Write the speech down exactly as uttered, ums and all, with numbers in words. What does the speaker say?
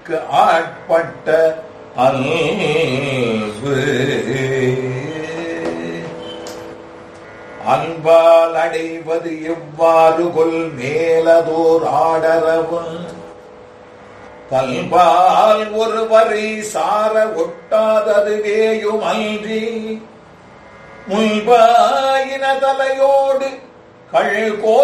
அன்புக்கு ஆட்பட்ட அன்பு அன்பால் அடைவது எவ்வாறு கொல் மேலதோர் ஆடரவும் கல்பால் ஒருவரை சார ஒட்டாததுவேயும் அன்றி முல்பாயின தலையோடு கழ் கோ